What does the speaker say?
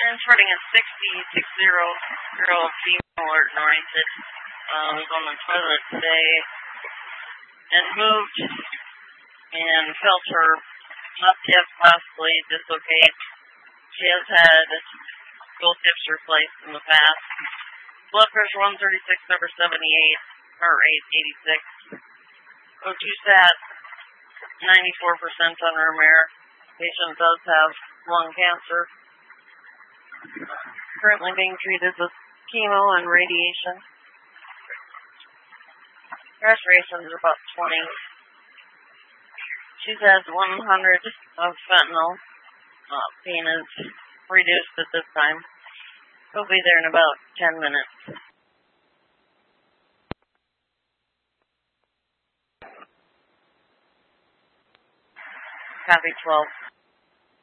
Transporting a 66-year-old female oriented. Was on the toilet today and moved and felt her left hip possibly dislocate. She has had both hips replaced in the past. Blood pressure 136 over 78, heart rate 86. O2 sat 94% on her mare. Patient does have lung cancer. Currently being treated with chemo and radiation. Respiration is about 20. She's had 100 of fentanyl. Pain is reduced at this time. We'll be there in about 10 minutes. Copy 12.